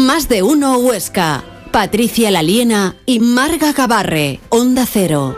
Más de uno Huesca. Patricia Laliena y Marga Gabarre. Onda Cero.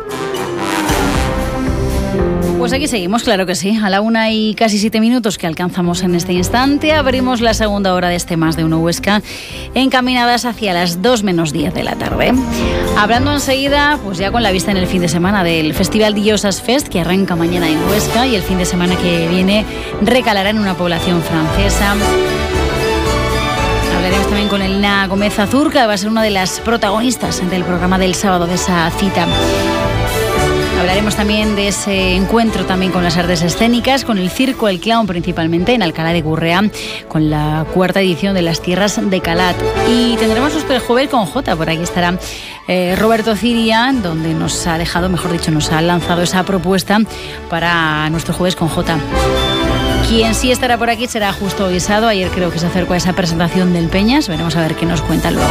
Pues aquí seguimos, claro que sí. A la 1:07 que alcanzamos en este instante, abrimos la segunda hora de este Más de uno Huesca, encaminadas hacia las 2 menos 10 de la tarde. Hablando enseguida, pues ya con la vista en el fin de semana del Festival Diosas Fest, que arranca mañana en Huesca y el fin de semana que viene recalará en una población francesa. Hablaremos también con Elena Gómez Azurca, que va a ser una de las protagonistas del programa del sábado de esa cita. Hablaremos también de ese encuentro también con las artes escénicas, con el circo El Clown principalmente en Alcalá de Gurrea, con la 4ª edición de las Tierras de Calat. Y tendremos nuestro jueves con Jota, por aquí estará Roberto Ciria, donde nos ha dejado, mejor dicho, nos ha lanzado esa propuesta para nuestro jueves con Jota. Quien sí estará por aquí será Justo Guisado. Ayer creo que se acercó a esa presentación del Peñas, veremos a ver qué nos cuenta luego.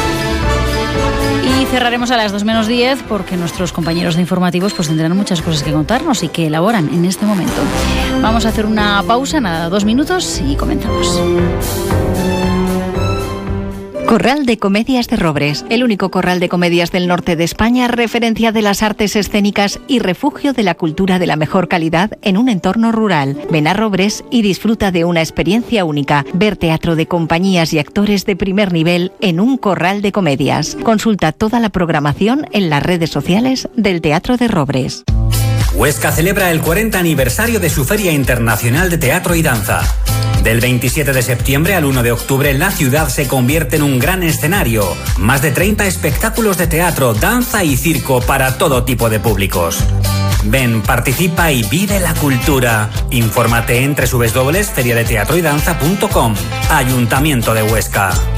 Y cerraremos a las 2 menos 10 porque nuestros compañeros de informativos pues tendrán muchas cosas que contarnos y que elaboran en este momento. Vamos a hacer una pausa, nada, 2 minutos y comenzamos. Corral de Comedias de Robres, el único corral de comedias del norte de España, referencia de las artes escénicas y refugio de la cultura de la mejor calidad en un entorno rural. Ven a Robres y disfruta de una experiencia única. Ver teatro de compañías y actores de primer nivel en un corral de comedias. Consulta toda la programación en las redes sociales del Teatro de Robres. Huesca celebra el 40 aniversario de su Feria Internacional de Teatro y Danza. Del 27 de septiembre al 1 de octubre, la ciudad se convierte en un gran escenario. Más de 30 espectáculos de teatro, danza y circo para todo tipo de públicos. Ven, participa y vive la cultura. Infórmate en www.feriadeteatroydanza.com. Ayuntamiento de Huesca.